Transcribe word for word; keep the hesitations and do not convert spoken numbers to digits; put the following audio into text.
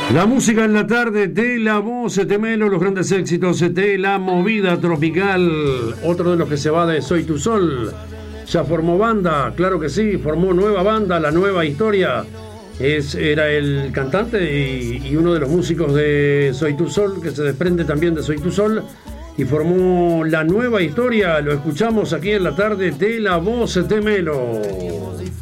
La música en la tarde de La Voz de Melo, los grandes éxitos de la movida tropical. Otro de los que se va de Soy Tu Sol. Ya formó banda, claro que sí, formó nueva banda, La Nueva Historia. Es, era el cantante y, y uno de los músicos de Soy Tu Sol, que se desprende también de Soy Tu Sol. Y formó La Nueva Historia. Lo escuchamos aquí en la tarde de La Voz de Melo.